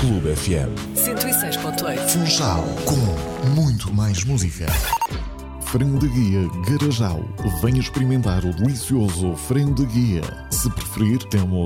Clube FM 106.8. Funchal, com muito mais música. Frango de guia Garajal. Venha experimentar o delicioso frango de guia. Se preferir, temos